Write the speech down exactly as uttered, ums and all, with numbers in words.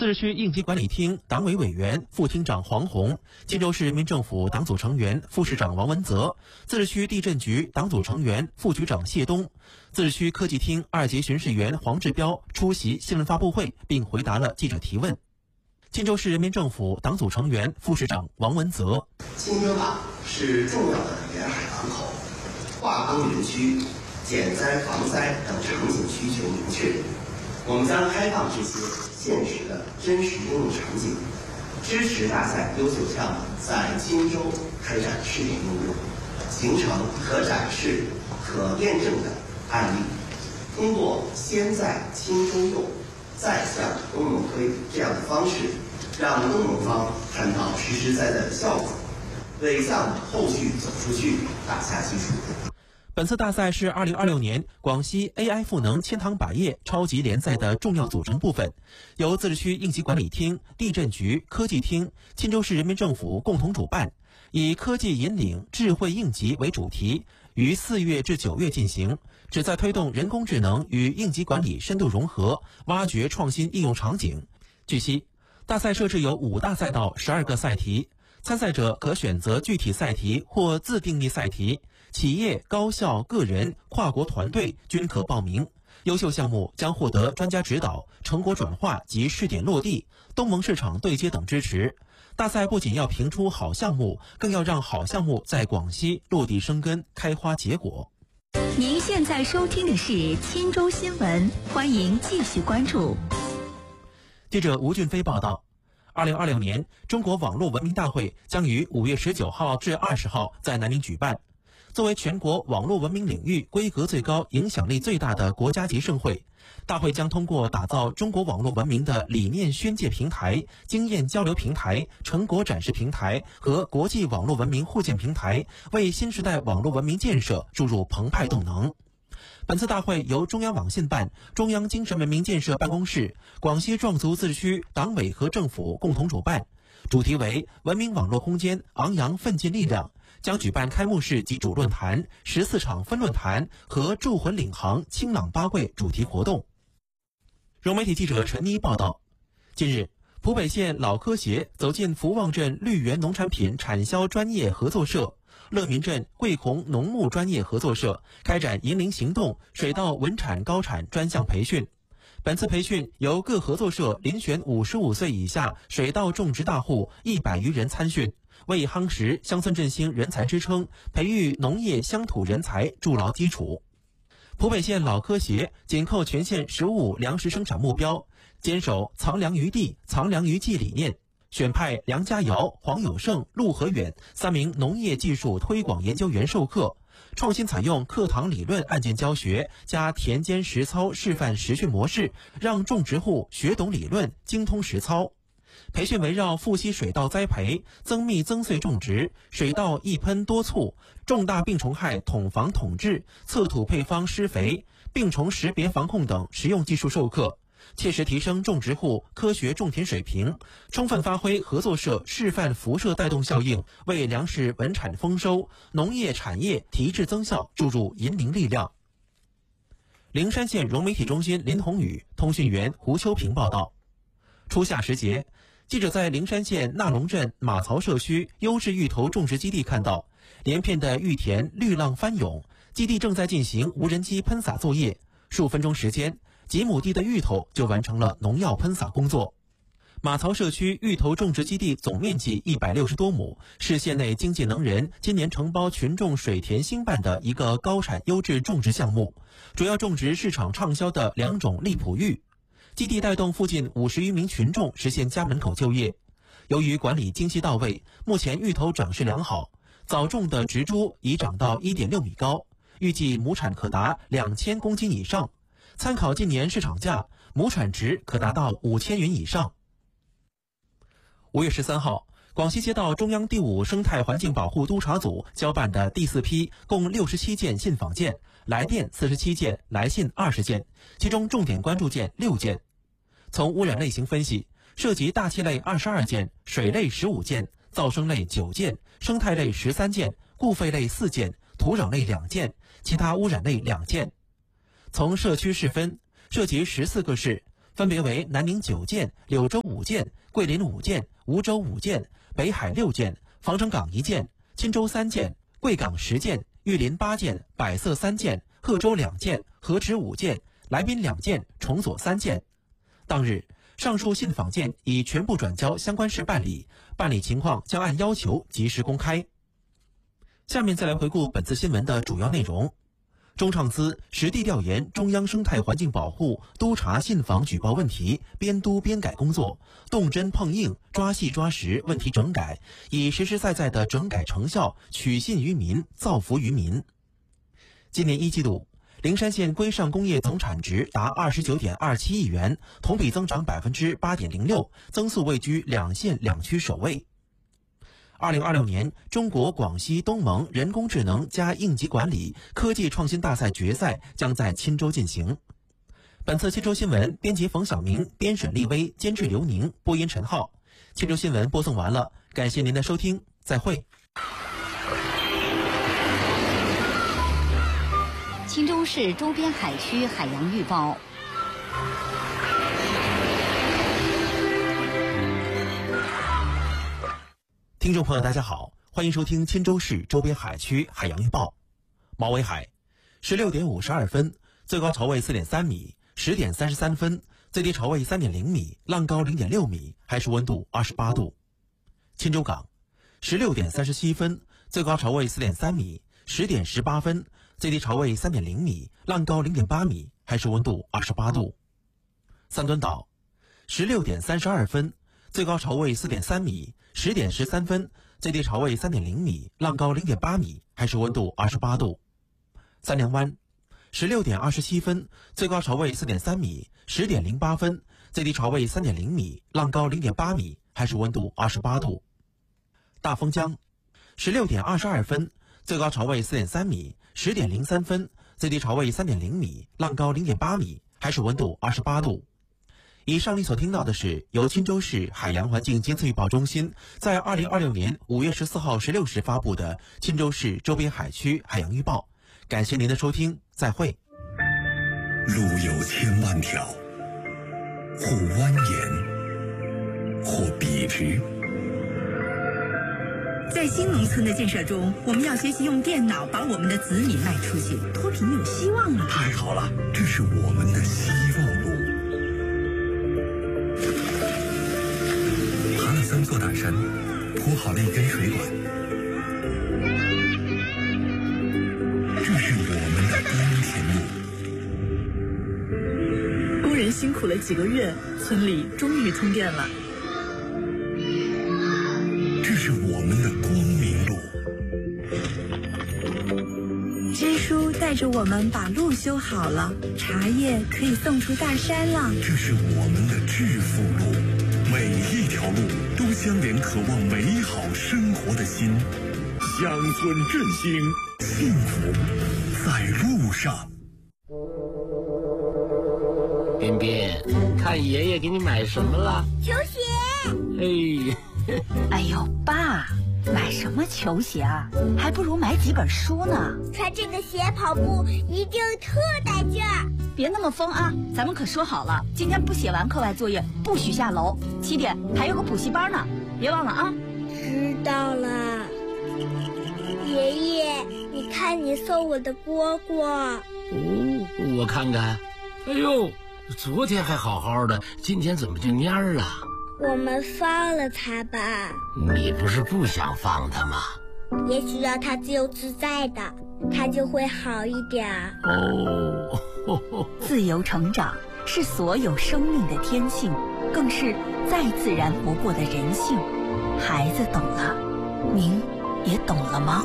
自治区应急管理厅党委委员、副厅长黄红，钦州市人民政府党组成员、副市长王文泽，自治区地震局党组成员、副局长谢东，自治区科技厅二级巡视员黄志彪出席新闻发布会，并回答了记者提问。钦州市人民政府党组成员、副市长王文泽： 钦州港是重要的沿海港口，化工园区、减灾防灾等场景需求明确。我们将开放这些现实的真实应用场景，支持大赛优秀项目在钦州开展试点应用，形成可展示、可验证的案例。通过先在钦州用，再向东盟推这样的方式，让东盟方看到实实在在的效果，为项目后续走出去打下基础。 本次大赛是二零二六年广西 A I 赋能千塘百业超级联赛的重要组成部分，由自治区应急管理厅、地震局、科技厅、钦州市人民政府共同主办，以科技引领智慧应急为主题，于四月至九月进行，旨在推动人工智能与应急管理深度融合，挖掘创新应用场景。据悉，大赛设置有五大赛道、十二个赛题，参赛者可选择具体赛题或自定义赛题，企业、高校、个人、跨国团队均可报名。优秀项目将获得专家指导、成果转化及试点落地、东盟市场对接等支持。大赛不仅要评出好项目，更要让好项目在广西落地生根、开花结果。 您现在收听的是钦州新闻，欢迎继续关注。 记者吴俊飞报道。二零二六年中国网络文明大会将于五月十九号至二十号在南宁举办。作为全国网络文明领域规格最高、影响力最大的国家级盛会，大会将通过打造中国网络文明的理念宣介平台、经验交流平台、成果展示平台和国际网络文明互鉴平台，为新时代网络文明建设注入澎湃动能。本次大会由中央网信办、中央精神文明建设办公室、广西壮族自治区党委和政府共同主办，主题为文明网络空间昂扬奋进力量，将举办开幕式及主论坛、十四场分论坛和铸魂领航、清朗八贵主题活动。融媒体记者陈妮报道，近日，浦北县老科协走进福旺镇绿源农产品产销专业合作社、乐民镇桂红农牧专业合作社，开展引领行动水稻稳产高产专项培训。本次培训由各合作社遴选五十五岁以下水稻种植大户一百余人参训，为夯实乡村振兴人才支撑、培育农业乡土人才筑牢基础。浦北县老科协紧扣全县“十五五”粮食生产目标，坚守藏粮于地、藏粮于技理念，选派梁家尧、黄有胜、陆和远三名农业技术推广研究员授课，创新采用课堂理论案件教学加田间实操示范实训模式，让种植户学懂理论、精通实操。培训围绕复息水稻栽培、增密增穗种植、水稻一喷多促、重大病虫害统防统治、测土配方施肥、病虫识别防控等实用技术授课，切实提升种植户科学种田水平，充分发挥合作社示范辐射带动效应，为粮食稳产丰收、农业产业提质增效注入引领力量。灵山县融媒体中心林宏宇、通讯员胡秋平报道。初夏时节，记者在灵山县纳龙镇马槽社区优质芋头种植基地看到，连片的芋田绿浪翻涌，基地正在进行无人机喷洒作业，数分钟时间，几亩地的芋头就完成了农药喷洒工作。马槽社区芋头种植基地总面积一百六十多亩，是县内经济能人今年承包群众水田兴办的一个高产优质种植项目，主要种植市场畅销的两种荔浦芋。基地带动附近五十余名群众实现家门口就业。由于管理精细到位，目前芋头长势良好，早种的植株已长到 一点六米高，预计亩产可达两千公斤以上。参考近年市场价，亩产值可达到五千元以上。五月十三号，广西接到中央第五生态环境保护督察组交办的第四批共六十七件信访件，来电四十七件，来信二十件，其中重点关注件六件。从污染类型分析，涉及大气类二十二件，水类十五件，噪声类九件，生态类十三件，固废类四件，土壤类两件，其他污染类两件。从社区市分，涉及十四个市， 分别为南宁九件、柳州五件、桂林五件、梧州五件、北海六件、防城港一件、钦州三件、贵港十件、玉林八件、百色三件、贺州两件、河池五件、来宾两件、崇左三件。当日，上述信访件已全部转交相关市办理，办理情况将按要求及时公开。下面再来回顾本次新闻的主要内容。中创司实地调研中央生态环境保护督查信访举报问题边督边改工作，动真碰硬，抓细抓实问题整改，以实实在在的整改成效取信于民，造福于民。今年一季度，灵山县规上工业总产值达 二十九点二七亿元，同比增长 百分之八点零六， 增速位居两县两区首位。二零二六年中国广西东盟人工智能加应急管理科技创新大赛决赛将在钦州进行。本次钦州新闻编辑冯晓明，编审厉威，监制刘宁，播音陈浩。钦州新闻播送完了，感谢您的收听，再会。 钦州市周边海区海洋预报。 听众朋友大家好，欢迎收听钦州市周边海区海洋预报。毛尾海十六点五十二分，最高潮位四点三米；十点三十三分，最低潮位三点零米，浪高零点六米，海水温度二十八度。钦州港十六点三十七分，最高潮位四点三米；十点十八分，最低潮位三点零米，浪高零点八米，海水温度二十八度。三墩岛十六点三十二分，最高潮位四点三米；十点十三分，最低潮位三点零米，浪高零点八米，海水温度二十八度。三梁湾十六点二十七分，最高潮位四点三米；十点零八分，最低潮位三点零米，浪高零点八米，海水温度二十八度。大丰江十六点二十二分，最高潮位四点三米；十点零三分，最低潮位三点零米，浪高零点八米，海水温度二十八度。以上你所听到的是由钦州市海洋环境监测预报中心在二零二六年五月十四号十六时发布的钦州市周边海区海洋预报。感谢您的收听，再会。 路有千万条，或蜿蜒，或笔直。 在新农村的建设中，我们要学习用电脑把我们的子女卖出去，脱贫有希望了。 太好了，这是我们的希望路。爬了三座大山，铺好了一根水管，这是我们的耕田路。 工人辛苦了几个月，村里终于通电了。 这是我们的光明路。 支书带着我们把路修好了，茶叶可以送出大山了。 这是我们的致富路。每一条路都相连渴望美好生活的心，乡村振兴，幸福在路上。 彬彬，看爷爷给你买什么了？ 球鞋。 哎， 哎呦，爸，买什么球鞋啊？还不如买几本书呢。 穿这个鞋跑步一定特带劲儿。 别那么疯啊！咱们可说好了，今天不写完课外作业不许下楼。七点还有个补习班呢，别忘了啊。 知道了。爷爷，你看你送我的蝈蝈。 哦，我看看。哎呦，昨天还好好的，今天怎么就蔫儿了？ 我们放了它吧。 你不是不想放它吗？ 也许让它自由自在的，它就会好一点。 哦，呵呵， 自由成长是所有生命的天性，更是再自然不过的人性。孩子懂了，您也懂了吗？